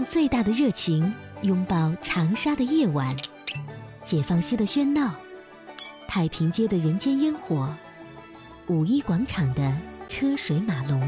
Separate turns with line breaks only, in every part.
最大的热情拥抱长沙的夜晚，解放西的喧闹，太平街的人间烟火，五一广场的车水马龙。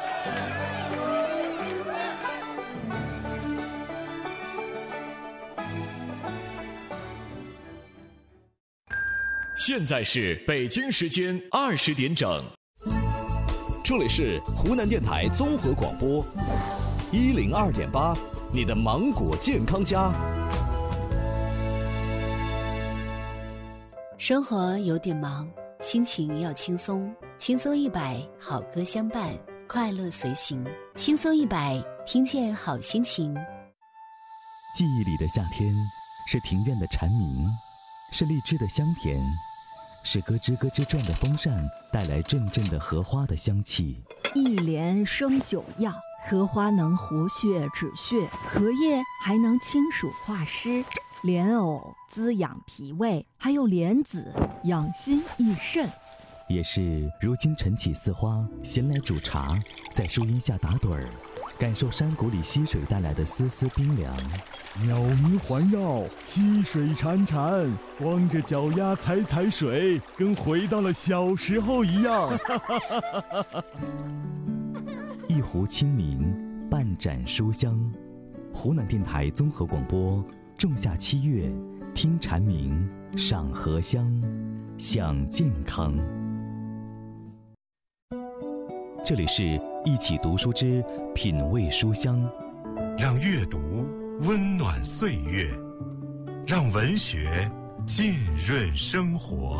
现在是北京时间20点整，
这里是湖南电台综合广播102.8，你的芒果健康家。
生活有点忙，心情要轻松，轻松100，好歌相伴，快乐随行，轻松100，听见好心情。
记忆里的夏天，是庭院的蝉鸣，是荔枝的香甜，是咯吱咯吱转的风扇带来阵阵的荷花的香气。
一莲生9药，荷花能活血止血，荷叶还能清暑化湿，莲藕滋养脾胃，还有莲子养心益肾。
也是如今晨起似花，闲来煮茶，在树荫下打盹儿，感受山谷里溪水带来的丝丝冰凉。
鸟鸣环绕，溪水潺潺，光着脚丫踩踩水，跟回到了小时候一样。
一壶清明，半盏书香。湖南电台综合广播，仲夏7月，听蝉鸣，赏荷香，享健康。这里是一起读书之品味书香，
让阅读温暖岁月，让文学浸润生活。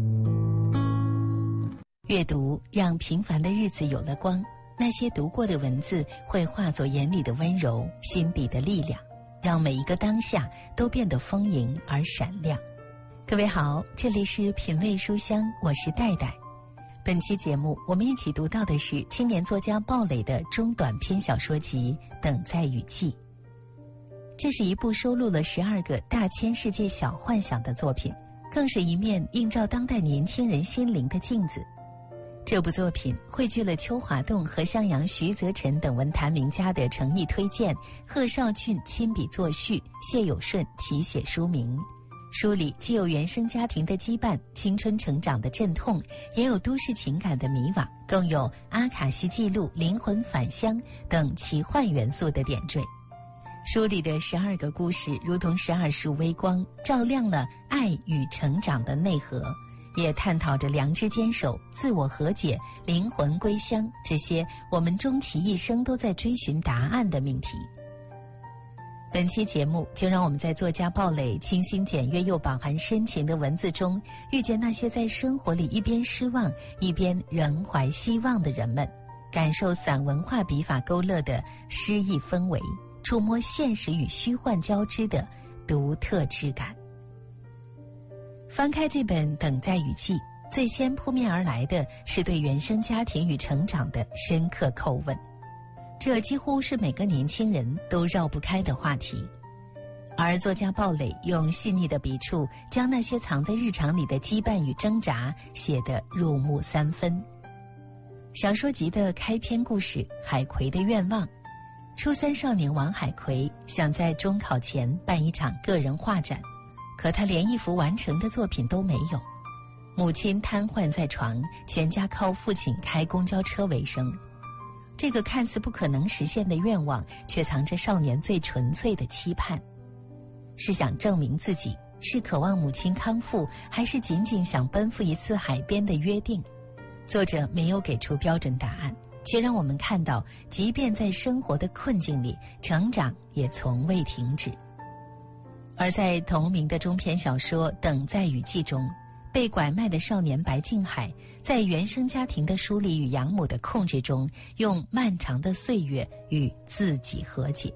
阅读让平凡的日子有了光，那些读过的文字会化作眼里的温柔，心底的力量，让每一个当下都变得丰盈而闪亮。各位好，这里是品味书香，我是戴戴。本期节目我们一起读到的是青年作家鲍蕾的中短篇小说集《等待雨季》。这是一部收录了12个大千世界小幻想的作品，更是一面映照当代年轻人心灵的镜子。这部作品汇聚了邱华栋和襄阳徐则臣等文坛名家的诚意推荐，贺绍俊亲笔作序，谢有顺题写书名。书里既有原生家庭的羁绊，青春成长的阵痛，也有都市情感的迷惘，更有阿卡西记录、灵魂返乡等奇幻元素的点缀。书里的12个故事如同12束微光，照亮了爱与成长的内核，也探讨着良知坚守、自我和解、灵魂归乡这些我们终其一生都在追寻答案的命题。本期节目就让我们在作家鲍蕾清新简约又饱含深情的文字中，遇见那些在生活里一边失望一边仍怀希望的人们，感受散文化笔法勾勒的诗意氛围，触摸现实与虚幻交织的独特质感。翻开这本《等待雨季》，最先扑面而来的是对原生家庭与成长的深刻叩问，这几乎是每个年轻人都绕不开的话题。而作家鲍蕾用细腻的笔触，将那些藏在日常里的羁绊与挣扎写得入木3分。小说集的开篇故事《海葵的愿望》，初3少年王海葵想在中考前办一场个人画展，可他连一幅完成的作品都没有。母亲瘫痪在床，全家靠父亲开公交车为生。这个看似不可能实现的愿望，却藏着少年最纯粹的期盼。是想证明自己，是渴望母亲康复，还是仅仅想奔赴一次海边的约定？作者没有给出标准答案，却让我们看到，即便在生活的困境里，成长也从未停止。而在同名的中篇小说《等待雨季》中，被拐卖的少年白敬海，在原生家庭的疏离与养母的控制中，用漫长的岁月与自己和解。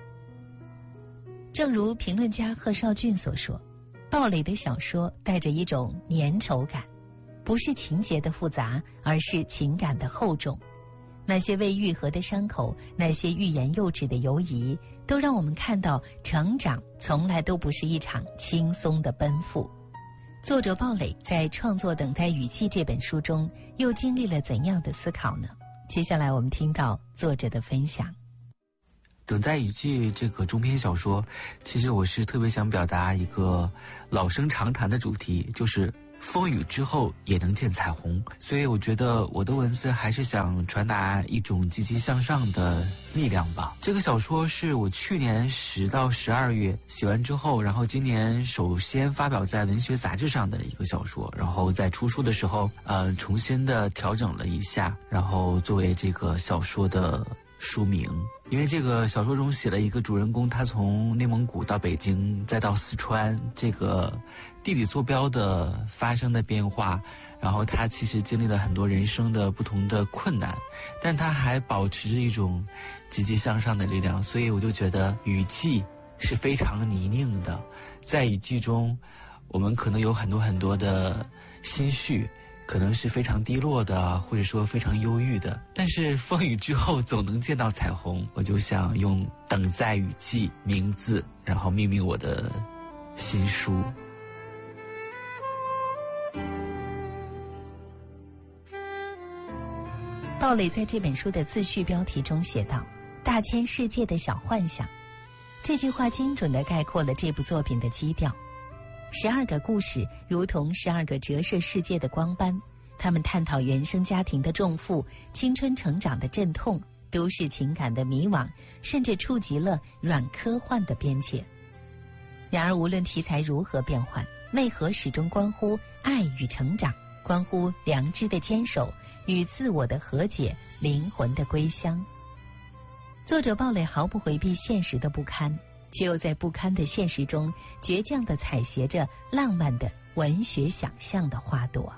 正如评论家贺绍俊所说，鲍蕾的小说带着一种粘稠感，不是情节的复杂，而是情感的厚重。那些未愈合的伤口，那些欲言又止的犹疑，都让我们看到成长从来都不是一场轻松的奔赴。作者鲍蕾在创作《等待雨季》这本书中又经历了怎样的思考呢？接下来我们听到作者的分享。
等待雨季这个中篇小说，其实我是特别想表达一个老生常谈的主题，就是风雨之后也能见彩虹。所以我觉得我的文字还是想传达一种积极向上的力量吧。这个小说是我去年10到12月写完之后，然后今年首先发表在文学杂志上的一个小说，然后在出书的时候重新的调整了一下，然后作为这个小说的书名。因为这个小说中写了一个主人公，他从内蒙古到北京再到四川，这个地理坐标的发生的变化，然后他其实经历了很多人生的不同的困难，但他还保持着一种积极向上的力量。所以我就觉得雨季是非常泥泞的，在雨季中我们可能有很多的心绪，可能是非常低落的，或者说非常忧郁的，但是风雨之后总能见到彩虹。我就想用等在雨季名字，然后命名我的新书。
鲍蕾在这本书的自序标题中写道：大千世界的小幻想。这句话精准地概括了这部作品的基调。12个故事如同12个折射世界的光斑，他们探讨原生家庭的重负、青春成长的阵痛、都市情感的迷惘，甚至触及了软科幻的边界。然而无论题材如何变换，内核始终关乎爱与成长，关乎良知的坚守与自我的和解，灵魂的归乡。作者鲍蕾毫不回避现实的不堪，却又在不堪的现实中倔强地采撷着浪漫的文学想象的花朵。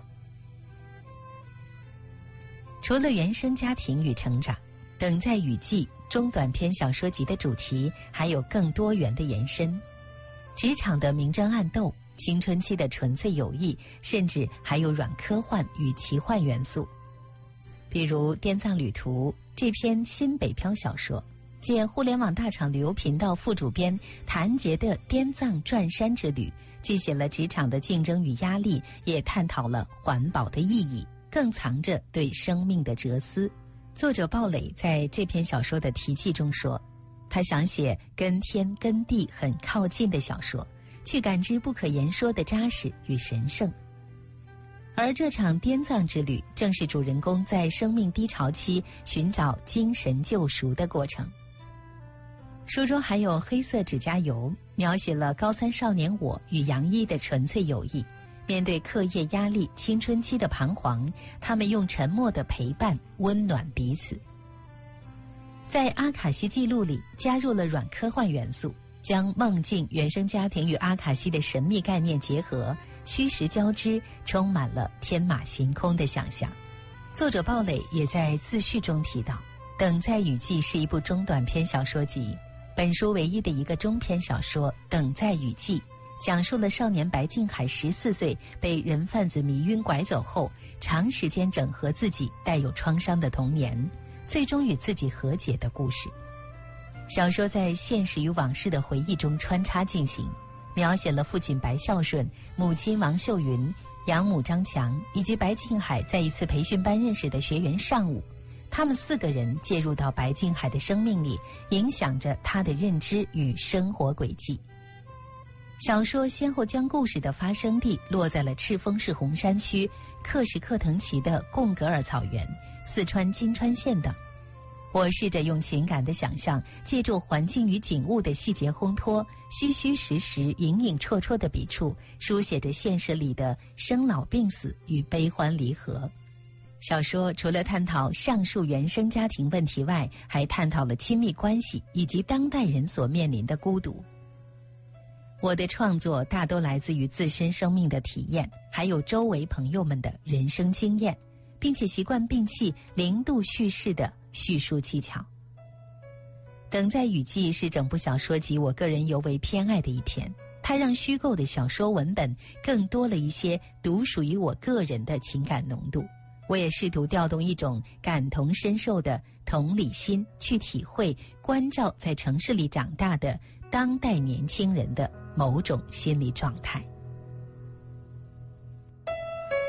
除了原生家庭与成长，等在雨季中短篇小说集的主题还有更多元的延伸，职场的明争暗斗，青春期的纯粹友谊，甚至还有软科幻与奇幻元素。比如《滇藏旅途》这篇新北漂小说，借互联网大厂旅游频道副主编谭杰的滇藏转山之旅，既写了职场的竞争与压力，也探讨了环保的意义，更藏着对生命的哲思。作者鲍蕾在这篇小说的题记中说，他想写跟天跟地很靠近的小说，去感知不可言说的扎实与神圣。而这场滇藏之旅正是主人公在生命低潮期寻找精神救赎的过程。书中还有黑色指甲油，描写了高三少年我与杨一的纯粹友谊。面对课业压力、青春期的彷徨，他们用沉默的陪伴温暖彼此。在阿卡西记录里加入了软科幻元素，将梦境、原生家庭与阿卡西的神秘概念结合，虚实交织，充满了天马行空的想象。作者鲍蕾也在自序中提到，等在雨季是一部中短篇小说集，本书唯一的一个中篇小说等在雨季，讲述了少年白敬海14岁被人贩子迷晕拐走后，长时间整合自己带有创伤的童年，最终与自己和解的故事。小说在现实与往事的回忆中穿插进行，描写了父亲白孝顺、母亲王秀云、养母张强以及白敬海在一次培训班认识的学员尚武，他们4个人介入到白敬海的生命里，影响着他的认知与生活轨迹。小说先后将故事的发生地落在了赤峰市红山区克什克腾旗的贡格尔草原、四川金川县等。我试着用情感的想象，借助环境与景物的细节烘托，虚虚实实、隐隐绰绰的笔触，书写着现实里的生老病死与悲欢离合。小说除了探讨上述原生家庭问题外，还探讨了亲密关系以及当代人所面临的孤独。我的创作大多来自于自身生命的体验，还有周围朋友们的人生经验，并且习惯摒弃0度叙事的叙述技巧。等在雨季是整部小说集我个人尤为偏爱的一篇，它让虚构的小说文本更多了一些独属于我个人的情感浓度。我也试图调动一种感同身受的同理心，去体会关照在城市里长大的当代年轻人的某种心理状态。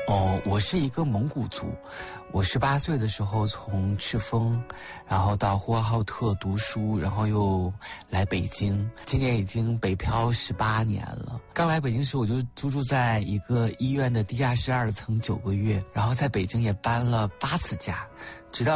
我是一个蒙古族，我18岁的时候从赤峰，然后到呼和浩特读书，然后又来北京，今年已经北漂18年了。刚来北京时我就住在一个医院的地下室2层9个月，然后在北京也搬了8次家，直到